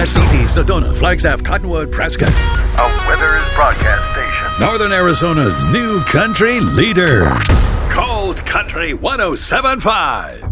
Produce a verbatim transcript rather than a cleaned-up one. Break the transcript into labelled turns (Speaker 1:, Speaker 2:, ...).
Speaker 1: Wasete, Sedona, Flagstaff, Cottonwood, Prescott.
Speaker 2: A Withers broadcast station.
Speaker 1: Northern Arizona's new country leader. Cold Country one oh seven point five.